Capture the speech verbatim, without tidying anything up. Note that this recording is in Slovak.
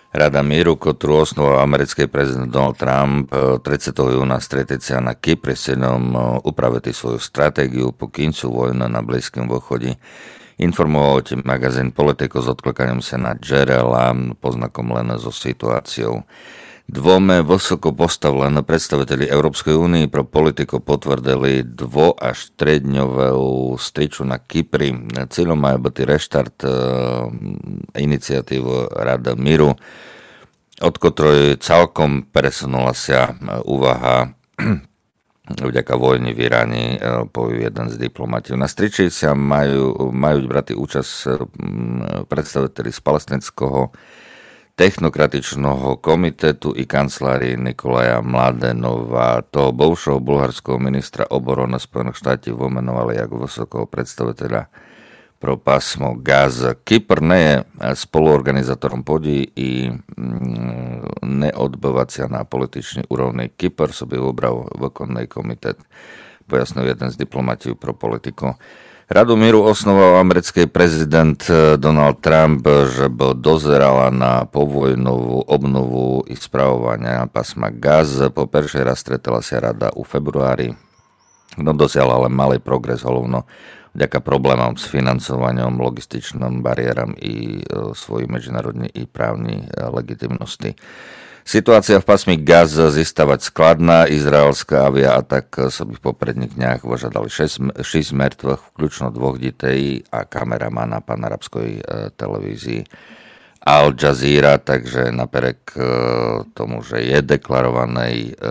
Rada míru, ktorú osnoval americký prezident Donald Trump tridsiateho júna stretieť sa na Kypre s cieľom upraviť svoju stratégiu po koncu vojny na Blízkom východe. Informoval o tým magazín Politico s odklikaním sa na Jerela, poznakom len so situáciou. Dvome vysoko postavení predstaviteľi Európskej únie pro Politico potvrdili dvo až tredňovú striču na Kypri. Cieľom majú byť reštart e, iniciatívu Rada míru, od ktorej celkom presunula sa úvaha vďaka vojny v Iráne, povie jeden z diplomatov. Na striči sa majú, majú brať účasť predstaviteľi z palestinského technokratičného komitetu i kancelárii Nikolaja Mladenova. Toho bovšieho bulharského ministra obrany Spojených štátov vymenovali ako vysokého predstaviteľa pro pásmo Gaza. Kypr nie je spoluorganizátorom podí i neodbyvacia na političnej úrovni. Kypr sobie vybral výkonný komitet, pojasnil jeden z diplomatov pro Politico. Radu míru osnoval americký prezident Donald Trump, že by dozerala na povojnovú obnovu i spravovania pásma Gaza. Po prvý raz stretla sa rada u februári, no dosiahla ale malý progres, hlavno vďaka problémom s financovaním, logističným bariéram i e, svojej medzinárodnej i právnej e, legitimnosti. Situácia v pásmi Gaza zistávať skladná. Izraelská aviaatak sa by v popredných dňach požadali šesť mŕtvych, vključno dvoch detí a kameramana panarabskej e, televízii Al Jazeera, takže napriek e, tomu, že je deklarovaný e,